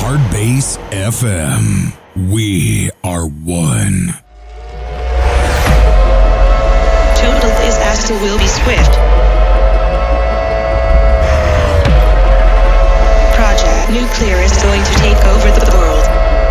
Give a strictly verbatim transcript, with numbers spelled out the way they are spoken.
Hard Bass F M. We are one. Total disaster will be swift. Project Nuclear is